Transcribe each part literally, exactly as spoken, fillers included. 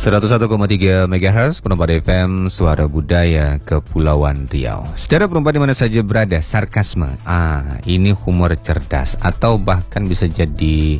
seratus satu koma tiga megahertz Perempat F M, Suara Budaya Kepulauan Riau. Saudara perempat di mana saja berada, sarkasme. Ah, ini humor cerdas atau bahkan bisa jadi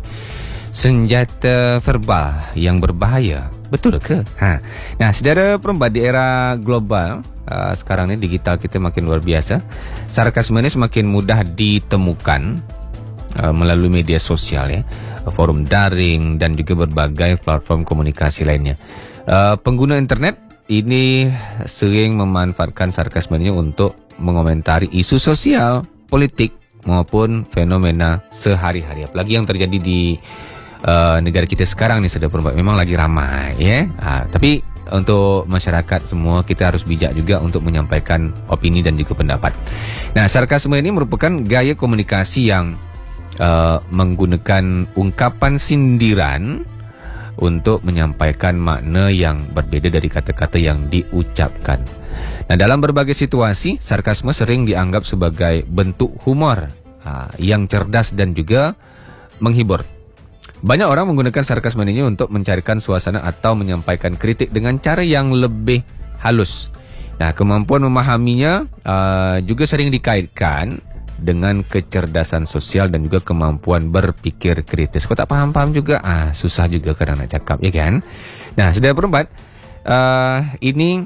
senjata verbal yang berbahaya. Betul ke? Ha. Nah, saudara perempat di era global, uh, sekarang ini digital kita makin luar biasa. Sarkasme ini semakin mudah ditemukan uh, melalui media sosial ya, forum daring dan juga berbagai platform komunikasi lainnya. Uh, pengguna internet ini sering memanfaatkan sarkasme ini untuk mengomentari isu sosial, politik maupun fenomena sehari-hari. Apalagi yang terjadi di uh, negara kita sekarang nih, sudah perempat memang lagi ramai ya. Uh, tapi untuk masyarakat semua kita harus bijak juga untuk menyampaikan opini dan juga pendapat. Nah, sarkasme ini merupakan gaya komunikasi yang Uh, menggunakan ungkapan sindiran untuk menyampaikan makna yang berbeda dari kata-kata yang diucapkan. Nah, dalam berbagai situasi, sarkasme sering dianggap sebagai bentuk humor uh, yang cerdas dan juga menghibur. Banyak orang menggunakan sarkasme ini untuk mencarikan suasana atau menyampaikan kritik dengan cara yang lebih halus. Nah, kemampuan memahaminya uh, juga sering dikaitkan dengan kecerdasan sosial dan juga kemampuan berpikir kritis. Kau tak faham-faham juga, ah susah juga kadang nak cakap, ya kan? Nah, saudara perempat, uh, ini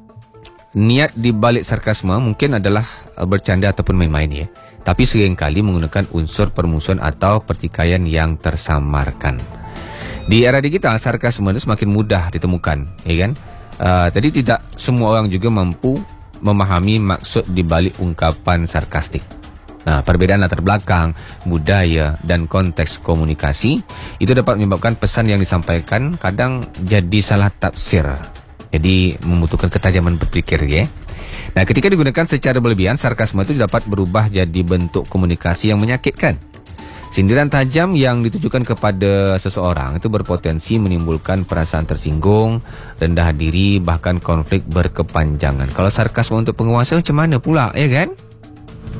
niat di balik sarkasme mungkin adalah uh, bercanda ataupun main-main ya. Tapi seringkali menggunakan unsur permusuhan atau pertikaian yang tersamarkan. Di era digital, sarkasme itu semakin mudah ditemukan, ya kan? Uh, jadi tidak semua orang juga mampu memahami maksud di balik ungkapan sarkastik. Nah, perbedaan latar belakang, budaya, dan konteks komunikasi itu dapat menyebabkan pesan yang disampaikan kadang jadi salah tafsir. Jadi membutuhkan ketajaman berpikir ya. Nah, ketika digunakan secara berlebihan, sarkasme itu dapat berubah jadi bentuk komunikasi yang menyakitkan. Sindiran tajam yang ditujukan kepada seseorang itu berpotensi menimbulkan perasaan tersinggung, rendah diri, bahkan konflik berkepanjangan. Kalau sarkasme untuk penguasa macam mana pula, ya kan?